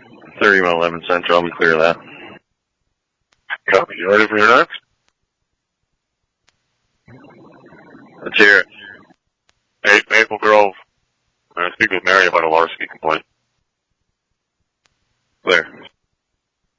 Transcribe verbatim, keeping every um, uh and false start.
thirty-one eleven Central, I'll be clear of that. Copy. You ready for your next? Let's hear it. Eight Maple Grove. I speak with Mary about a larceny complaint. Clear.